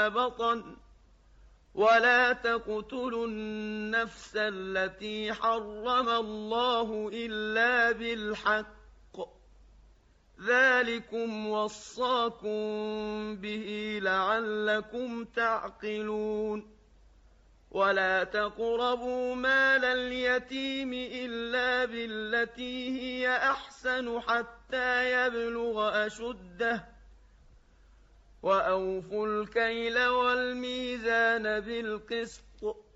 بطن ولا تقتلوا النفس التي حرم الله إلا بالحق ذلكم وصاكم به لعلكم تعقلون ولا تقربوا مال اليتيم إلا بالتي هي أحسن حتى يبلغ أشده وأوفوا الكيل والميزان بالقسط